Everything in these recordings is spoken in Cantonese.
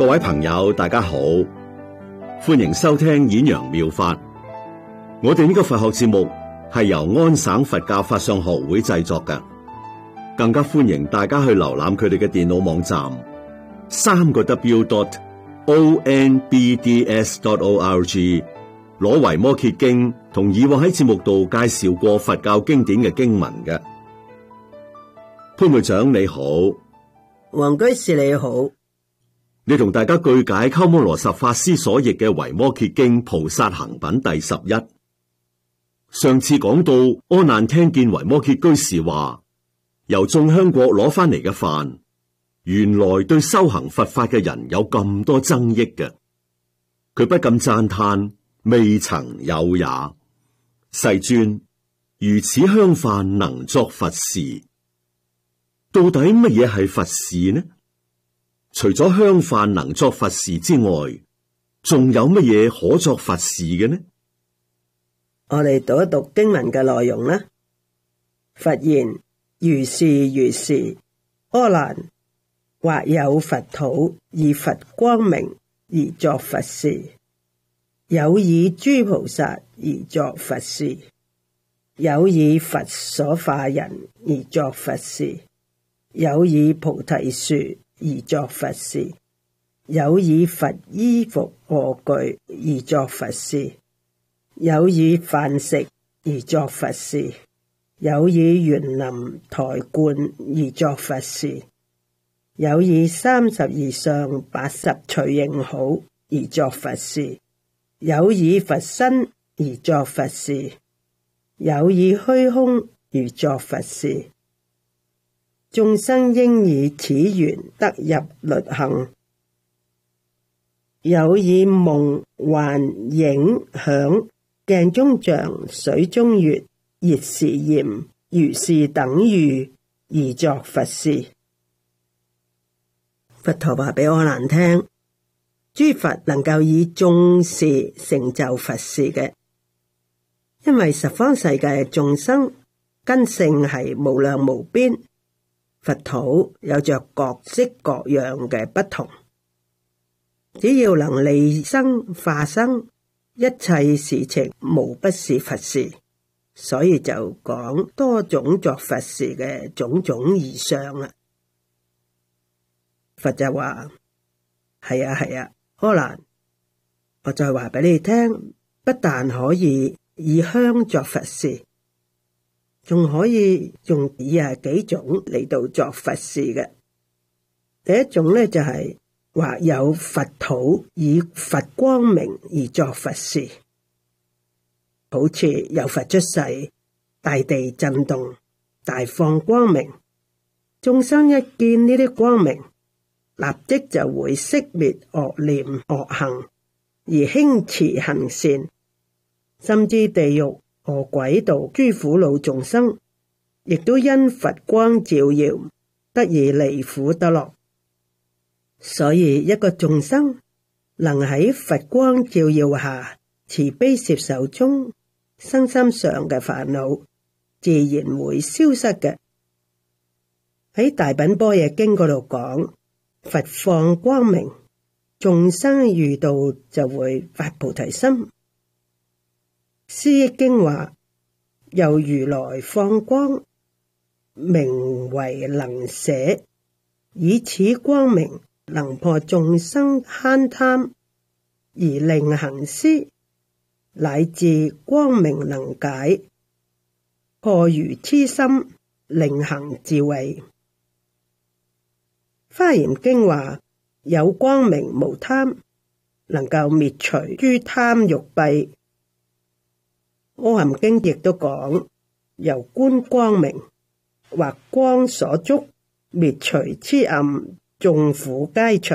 各位朋友，大家好，歡迎收聽演揚妙法。我哋呢個佛學節目係由安省佛教法相學會製作嘅，更加歡迎大家去瀏覽佢哋嘅電腦網站3個W.onbds.org， 攞維摩詰經同以往喺節目度介紹過佛教經典嘅經文嘅。潘會長你好， 黃居士你好。 你同大家句解鳩摩羅什法師所譯嘅《維摩詰經菩薩行品》第11。上次講到阿難聽見維摩詰居士話，由眾香國攞翻嚟嘅飯，原來對修行佛法嘅人有咁多增益嘅，佢不禁讚嘆，未曾有也。世尊，如此香飯能作佛事，到底乜嘢係佛事呢？除咗香飯能作佛事之外，仲有乜嘢可作佛事嘅呢？ 我哋讀一讀經文嘅內容啦。佛言：如是如是，阿難，或有佛土以佛光明而作佛事，有以諸菩薩而作佛事，有以佛所化人而作佛事，有以菩提樹而作佛事，有以佛衣服臥具而作佛事，有以飯食而作佛事，有以園林台觀而作佛事，有以32相80隨形好而作佛事，有以佛身而作佛事，有以虛空而作佛事。眾生應以此緣得入律行，有以夢幻影響鏡中像水中月熱時焰如是等喻而作佛事。佛陀話俾阿難聽，諸佛能夠以眾事成就佛事嘅，因為十方世界嘅眾生根性係無量無邊，佛土有着各式各樣嘅不同，只要能利生化生，一切事情無不是佛事，所以就講多種作佛事嘅種種異相啦。佛就話：係啊，阿難，我再話俾你聽，不但可以以香作佛事，仲可以用以下幾種嚟到作佛事嘅。第一種呢，就係或有佛土以佛光明而作佛事，好似有佛出世，大地震動，大放光明，眾生一見呢啲光明，立即就會熄滅惡念惡行，而興慈行善，甚至地獄餓鬼道諸苦惱眾生，亦都因佛光照耀，得以離苦得樂。所以一個眾生能喺佛光照耀下，慈悲攝受中，身心上嘅煩惱自然會消失嘅。喺大品般若經嗰度講，佛放光明，眾生遇到就會發菩提心。師益經話，由如來放光，名為能捨，以此光明能破眾生慳貪，而令行施，乃至光明能解，破愚癡心，令行智慧。華嚴經話，有光明無貪，能夠滅除諸貪欲蔽。阿含經亦都講，由觀光明，或光所觸，滅除癡暗，眾苦皆除。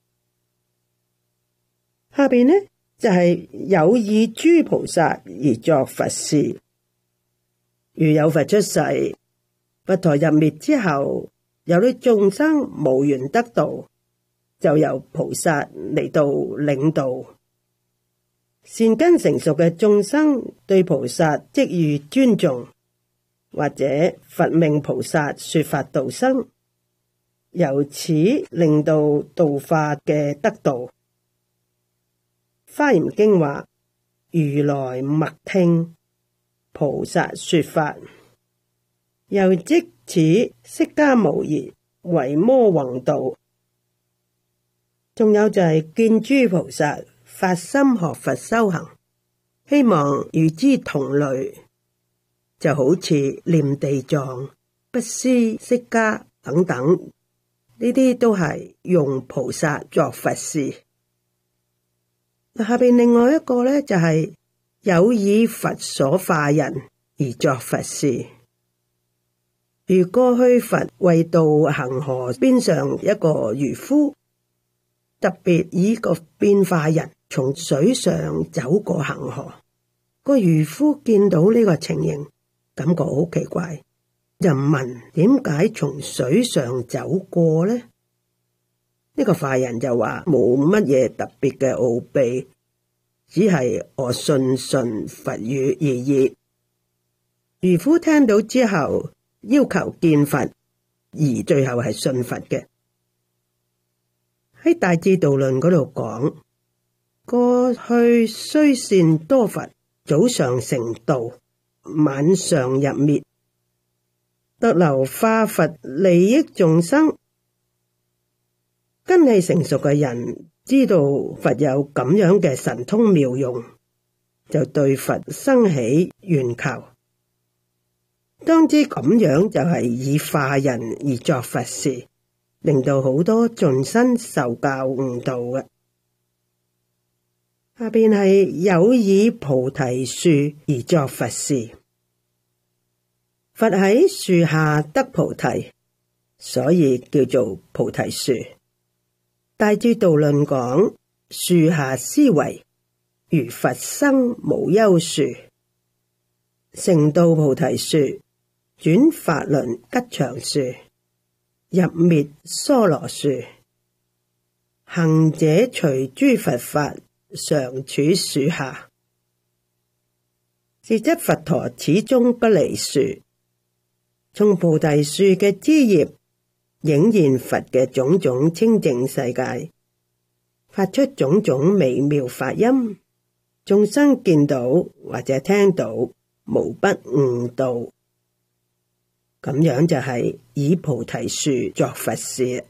下邊呢就係有以諸菩薩而作佛事，如有佛出世，佛陀入滅之後，有啲眾生無緣得道，就由菩薩嚟到領導。善根成熟嘅眾生對菩薩即予尊重，或者佛命菩薩說法度生， 由此令到道法嘅得道。華嚴經話：如來默聽菩薩說法，又即此釋迦無疑維摩宏道。仲有就係見諸菩薩發心學佛修行，希望與之同類，就好似念地藏、不思釋迦等等，呢啲都係用菩薩作佛事。下邊另外一個呢，就係有以佛所化人而作佛事。如過去佛為渡恒河邊上一個漁夫，特別以個變化人從水上走過恒河，個漁夫見到呢個情形，感覺好奇怪，就問點解從水上走過呢？呢個化人就話冇乜嘢特別嘅奧秘，只係我信佛語而已。漁夫聽到之後，要求見佛，而最後係信佛嘅。喺《大智度論》嗰度講，過去雖善多佛，早上成道，晚上入滅，特留化佛利益眾生。根器成熟嘅人知道佛有咁樣嘅神通妙用，就對佛生起願求。當知咁樣就係以化人而作佛事，令到好多眾生受教悟道嘅。下邊係有以菩提樹而作佛事。佛喺樹下得菩提，所以叫做菩提樹。大智度論講，樹下思維如佛生無憂樹，成道菩提樹，轉法輪吉祥樹，入滅娑羅樹。行者隨諸佛法，常處樹下。是則佛陀始終不離樹，從菩提樹嘅枝葉映現佛嘅種種清淨世界，發出種種微妙法音，眾生見到或者聽到，無不悟道。咁樣就係以菩提樹作佛事。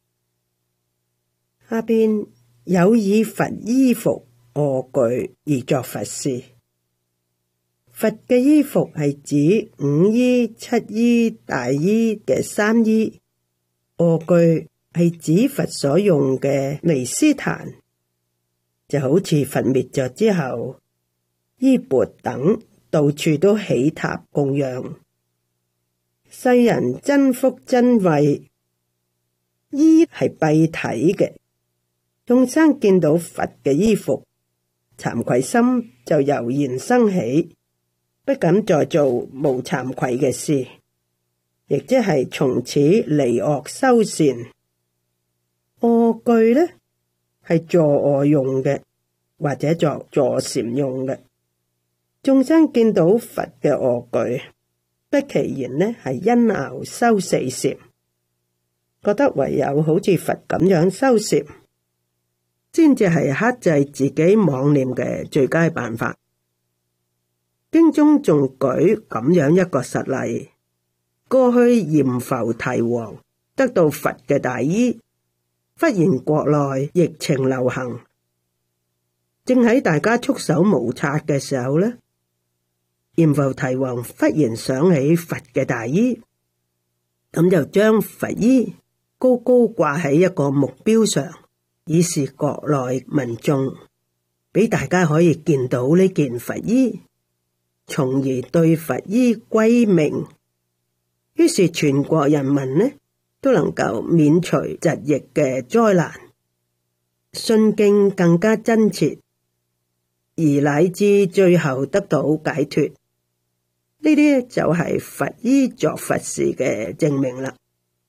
下邊有以佛衣服臥具而作佛事。佛嘅衣服係指五衣、七衣、大衣嘅三衣。臥具係指佛所用嘅尼斯壇，就好似佛滅咗之後，衣鉢等到處都起塔供養，世人珍福珍慧。衣係蔽體嘅，眾生見到佛嘅衣服，慚愧心就油然生起，不敢再做無慚愧嘅事。亦即係從此離惡修善。臥具呢係坐臥用嘅，或者作坐禪用嘅。眾生見到佛嘅臥具，不其然呢係因熬修四禪，覺得唯有好似佛咁樣修禪，先至係克制自己妄念嘅最佳辦法。經中仲舉咁樣一個實例。過去閻浮提王得到佛嘅大衣，忽然國內疫情流行，正喺大家束手無策嘅時候呢，閻浮提王忽然想起佛嘅大衣，咁就將佛衣高高掛喺一個木標上，以示國內民眾，俾大家可以見到呢件佛衣，從而對佛衣歸命。於是全國人民呢都能夠免除疾疫嘅災難，信敬更加真切，而乃至最後得到解脫。呢啲就係佛衣作佛事嘅證明啦。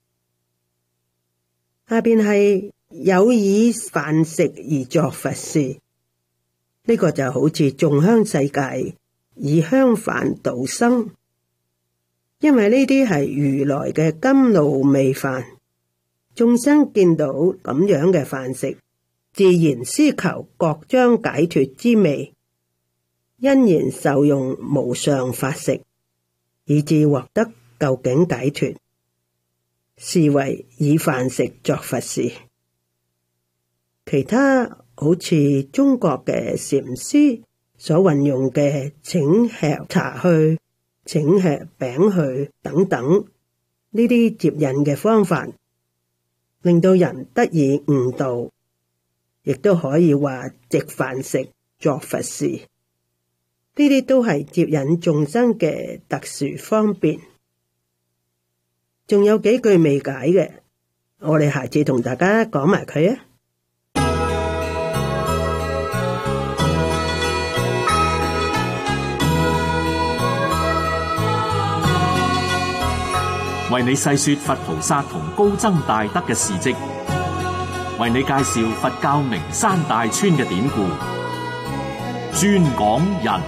下邊係有以飯食而作佛事，呢個就好似眾香世界以香飯度生。因為呢啲係如來嘅甘露味飯， 眾生見到咁樣嘅飯食，自然思求各章解脫之味，因然受用無上法食，以致獲得究竟解脫，是為以飯食作佛事。其他好似中國嘅禪師所運用嘅請吃茶去、請吃餅去等等呢啲接引嘅方法，令到人得以悟道，亦都可以話藉飯食作佛事。呢啲都係接引眾生嘅特殊方便。仲有幾句未解嘅，我哋下次同大家講埋佢啊！ 為你細說佛菩薩同高僧大德嘅事跡，為你介紹佛教名山大川嘅典故，專講人